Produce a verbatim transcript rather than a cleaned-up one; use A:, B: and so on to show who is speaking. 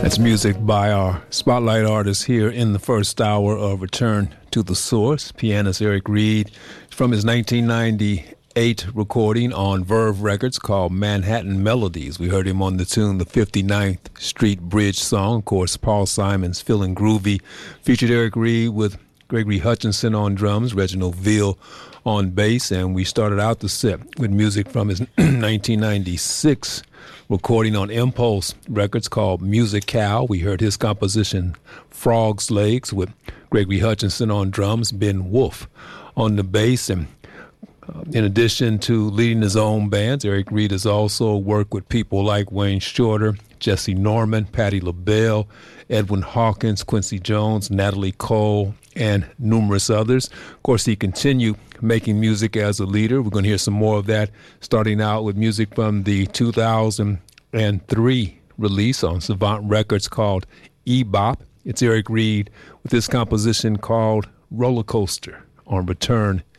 A: That's music by our spotlight artist here in the first hour of Return to the Source. Pianist Eric Reed from his nineteen ninety-eight recording on Verve Records called Manhattan Melodies. We heard him on the tune The fifty-ninth Street Bridge Song. Of course, Paul Simon's Feeling Groovy featured Eric Reed with Gregory Hutchinson on drums, Reginald Veal on bass, and we started out the set with music from his nineteen ninety-six recording on Impulse Records called Music-Cal. We heard his composition Frog's Legs with Gregory Hutchinson on drums, Ben Wolf on the bass. And uh, in addition to leading his own bands, Eric Reed has also worked with people like Wayne Shorter, Jesse Norman, Patti LaBelle, Edwin Hawkins, Quincy Jones, Natalie Cole, and numerous others. Of course, he continued making music as a leader. We're going to hear some more of that, starting out with music from the two thousand three release on Savant Records called E-Bop. It's Eric Reed with this composition called Roller Coaster on Return